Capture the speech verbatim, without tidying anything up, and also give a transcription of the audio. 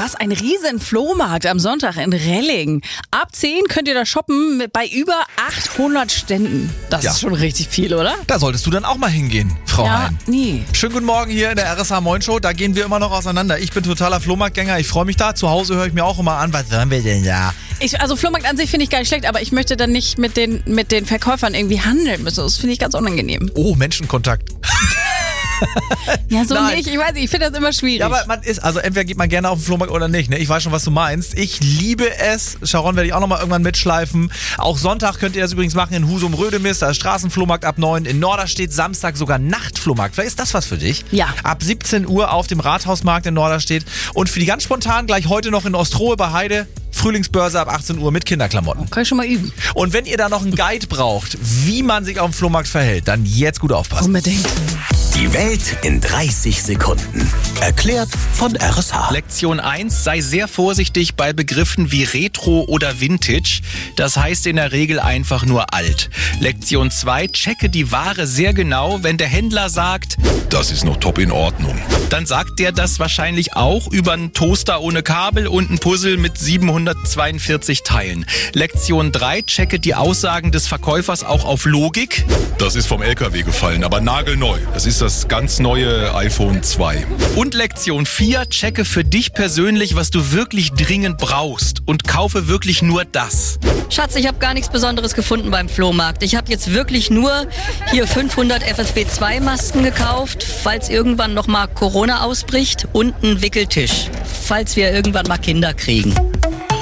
Was ein riesen Flohmarkt am Sonntag in Relling. Ab zehn könnt ihr da shoppen bei über achthundert Ständen. Das Ja. ist schon richtig viel, oder? Da solltest du dann auch mal hingehen, Frau Ja, Hein. nie. Schönen guten Morgen hier in der R S H Moin Show. Da gehen wir immer noch auseinander. Ich bin totaler Flohmarktgänger. Ich freue mich da. Zu Hause höre ich mir auch immer an, was sollen wir denn da? Ich, also Flohmarkt an sich finde ich gar nicht schlecht, aber ich möchte dann nicht mit den, mit den Verkäufern irgendwie handeln müssen. Das finde ich ganz unangenehm. Oh, Menschenkontakt. Ja, so Nein. nicht. Ich weiß nicht, ich finde das immer schwierig. Ja, aber man ist, also entweder geht man gerne auf den Flohmarkt oder nicht, ne? Ich weiß schon, was du meinst. Ich liebe es. Sharon werde ich auch nochmal irgendwann mitschleifen. Auch Sonntag könnt ihr das übrigens machen in Husum-Rödemis. Da ist Straßenflohmarkt ab neun. In Norderstedt Samstag sogar Nachtflohmarkt. Vielleicht ist das was für dich. Ja. Ab siebzehn Uhr auf dem Rathausmarkt in Norderstedt. Und für die ganz spontan gleich heute noch in Ostrohe bei Heide. Frühlingsbörse ab achtzehn Uhr mit Kinderklamotten. Kann ich schon mal üben. Und wenn ihr da noch einen Guide braucht, wie man sich auf dem Flohmarkt verhält, dann jetzt gut aufpassen. Unbedingt. Die Welt in dreißig Sekunden. Erklärt von R S H. Lektion eins, sei sehr vorsichtig bei Begriffen wie Retro oder Vintage. Das heißt in der Regel einfach nur alt. Lektion zwei, checke die Ware sehr genau. Wenn der Händler sagt, Das ist noch top in Ordnung. dann sagt der das wahrscheinlich auch über einen Toaster ohne Kabel und ein Puzzle mit siebenhundertzweiundvierzig Teilen. Lektion drei, checke die Aussagen des Verkäufers auch auf Logik. Das ist vom L K W gefallen, aber nagelneu. Das ist das ganz neue iPhone zwei. Und Lektion vier, checke für dich persönlich, was du wirklich dringend brauchst und kaufe wirklich nur das. Schatz, ich habe gar nichts Besonderes gefunden beim Flohmarkt. Ich habe jetzt wirklich nur hier fünfhundert F F P zwei Masken gekauft, falls irgendwann noch mal Corona ausbricht, und einen Wickeltisch, falls wir irgendwann mal Kinder kriegen.